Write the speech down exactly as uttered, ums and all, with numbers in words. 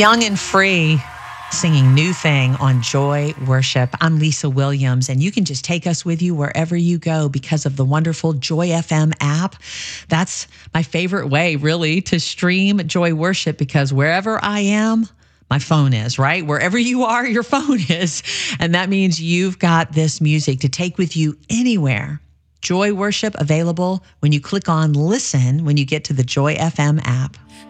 Young and Free singing New Thing on Joy Worship. I'm Lisa Williams, and you can just take us with you wherever you go because of the wonderful Joy F M app. That's my favorite way, really, to stream Joy Worship, because wherever I am, my phone is, right? Wherever you are, your phone is. And that means you've got this music to take with you anywhere. Joy Worship available when you click on Listen when you get to the Joy F M app.